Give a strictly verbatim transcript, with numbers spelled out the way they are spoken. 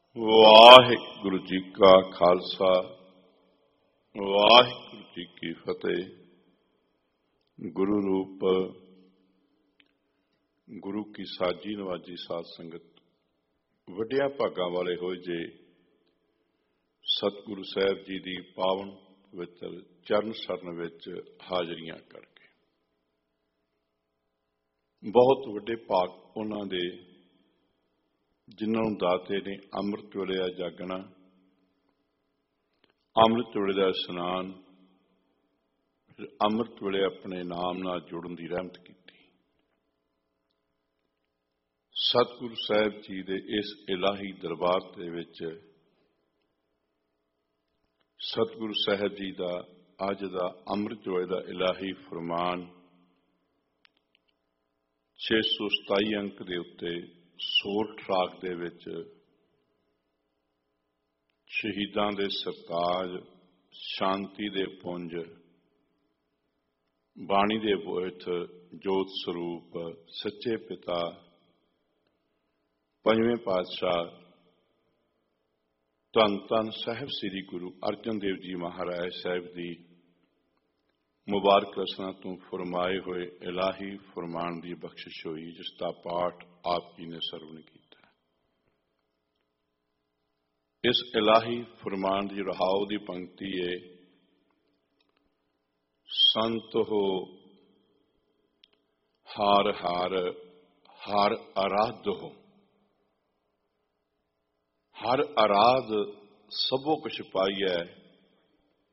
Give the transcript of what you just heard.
ਵਾਹਿਗੁਰੂ ਜੀ ਕਾ ਖਾਲਸਾ, ਵਾਹਿਗੁਰੂ ਜੀ ਕੀ ਫਤਿਹ। ਗੁਰੂ ਰੂਪ ਗੁਰੂ ਕੀ ਸਾਜੀ ਨਵਾਜੀ ਸਾਧ ਸੰਗਤ, ਵੱਡਿਆਂ ਭਾਗਾਂ ਵਾਲੇ ਹੋਏ ਜੇ ਸਤਿਗੁਰੂ ਸਾਹਿਬ ਜੀ ਦੀ ਪਾਵਨ ਪਵਿੱਤਰ ਚਰਨ ਸਰਨ ਵਿੱਚ ਹਾਜ਼ਰੀਆਂ ਕਰਕੇ ਬਹੁਤ ਵੱਡੇ ਭਾਗ ਉਹਨਾਂ ਦੇ ਜਿਨ੍ਹਾਂ ਨੂੰ ਦਾਤੇ ਨੇ ਅੰਮ੍ਰਿਤ ਵੇਲੇ ਦਾ ਜਾਗਣਾ, ਅੰਮ੍ਰਿਤ ਵੇਲੇ ਦਾ ਇਸ਼ਨਾਨ, ਫਿਰ ਅੰਮ੍ਰਿਤ ਵੇਲੇ ਆਪਣੇ ਨਾਮ ਨਾਲ ਜੁੜਨ ਦੀ ਰਹਿਮਤ ਕੀਤੀ। ਸਤਿਗੁਰੂ ਸਾਹਿਬ ਜੀ ਦੇ ਇਸ ਇਲਾਹੀ ਦਰਬਾਰ ਦੇ ਵਿੱਚ ਸਤਿਗੁਰੂ ਸਾਹਿਬ ਜੀ ਦਾ ਅੱਜ ਦਾ ਅੰਮ੍ਰਿਤ ਵੇਲੇ ਦਾ ਇਲਾਹੀ ਫਰਮਾਨ ਛੇ ਸੌ ਸਤਾਈ ਅੰਕ ਦੇ ਉੱਤੇ ਸੋਰਠ ਰਾਗ ਦੇ ਵਿੱਚ ਸ਼ਹੀਦਾਂ ਦੇ ਸਰਤਾਜ, ਸ਼ਾਂਤੀ ਦੇ ਪੁੰਜ, ਬਾਣੀ ਦੇ ਬੋਇਥ, ਜੋਤ ਸਰੂਪ, ਸੱਚੇ ਪਿਤਾ, ਪੰਜਵੇਂ ਪਾਤਸ਼ਾਹ ਧੰਨ ਧੰਨ ਸਾਹਿਬ ਸ੍ਰੀ ਗੁਰੂ ਅਰਜਨ ਦੇਵ ਜੀ ਮਹਾਰਾਜ ਸਾਹਿਬ ਦੀ ਮੁਬਾਰਕ ਰਸਨਾ ਤੋਂ ਫਰਮਾਏ ਹੋਏ ਇਲਾਹੀ ਫਰਮਾਨ ਦੀ ਬਖਸ਼ਿਸ਼ ਹੋਈ, ਜਿਸ ਦਾ ਪਾਠ ਆਪ ਜੀ ਨੇ ਸਰਵਣ ਕੀਤਾ। ਇਸ ਇਲਾਹੀ ਫਰਮਾਨ ਦੀ ਰਹਾਉ ਦੀ ਪੰਕਤੀ ਹੈ, ਸੰਤ ਹੋ ਹਾਰ ਹਾਰ ਹਰ ਆਰਾਧ ਹੋ। ਹਰ ਆਰਾਧ ਸਭੋ ਕੁਛ ਪਾਈਐ,